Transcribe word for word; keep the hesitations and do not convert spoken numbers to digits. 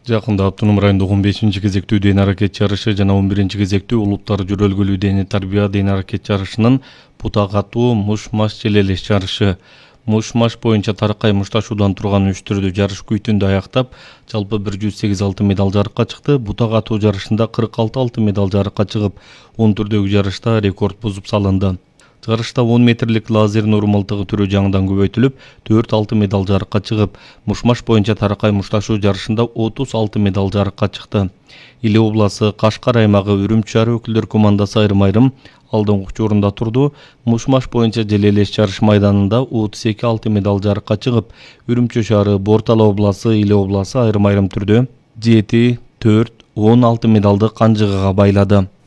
Жакында Автоном райондогу он бешинчи кезектүү ден аракет жарышы жана он биринчи кезектүү улуттар жөрөлгөлүү дене тарбия ден аракет жарышынын бута катуу муш-маш желелеш жарышы муш-маш боюнча таракай мушташуудан турган үч түрдүү жарыш күйтүндө аяктап, жалпы бир жүз сегиз алтын медаль жарыкка чыкты. Бута катуу жарышында кырк алты алтын медаль жарыкка чыгып, он түрдөгү жарышта рекорд бузуп салынды. Жарышта он метрлик лазер нур мылтыгы түрү жаңыдан көбөйтүлүп, төрт алтын медаль жарыкка чыгып, муш-маш боюнча таракай мушташуу жарышында отуз алтын медаль жарыкка чыкты. Иле обласы, Кашкар аймагы, Үрүмчү шаары өкүлдөр командасы айрым-айрым алдыңкы орунда турду. Муш-маш боюнча желелеш жарыш майданында отуз эки алтын медаль жарыкка чыгып, Үрүмчү шаары, Бортала обласы, Иле обласы айрым-айрым түрдө жети, төрт, он алтын медалды канжыгага байлады.